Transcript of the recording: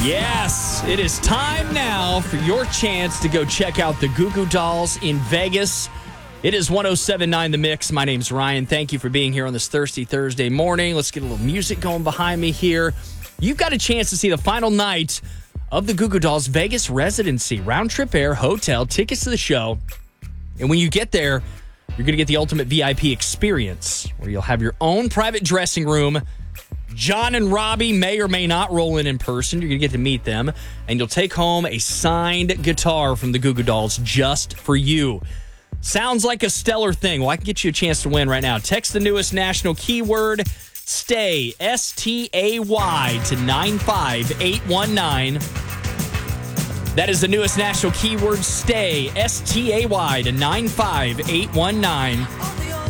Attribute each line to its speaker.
Speaker 1: Yes, it is time now for your chance to go check out the Goo Goo Dolls in Vegas. It is 107.9 The Mix. My name's Ryan. Thank you for being here on this thirsty Thursday morning. Let's get a little music going behind me here. You've got a chance to see the final night of the Goo Goo Dolls Vegas residency. Round trip air, hotel, tickets to the show. And when you get there, you're going to get the ultimate VIP experience where you'll have your own private dressing room. John and Robbie may or may not roll in person. You're going to get to meet them. And you'll take home a signed guitar from the Goo Goo Dolls just for you. Sounds like a stellar thing. Well, I can get you a chance to win right now. Text the newest national keyword, STAY, S-T-A-Y, to 95819. That is the newest national keyword, STAY, S-T-A-Y, to 95819.